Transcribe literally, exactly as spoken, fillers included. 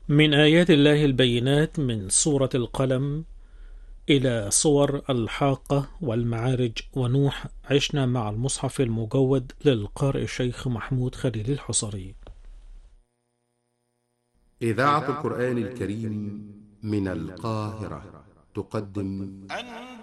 من آيات الله البينات من سورة القلم إلى صور الحاقة والمعارج ونوح. عشنا مع المصحف المجود للقارئ الشيخ محمود خليل الحصري. إذاعة القرآن الكريم من القاهرة تقدم